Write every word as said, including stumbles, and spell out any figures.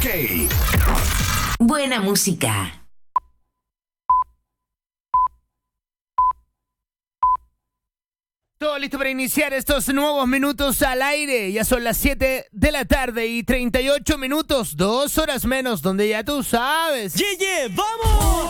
K. Buena música. Todo listo para iniciar estos nuevos minutos al aire. Ya son las siete de la tarde y treinta y ocho minutos, dos horas menos, donde ya tú sabes. ¡Yeah, yeah! ¡Vamos!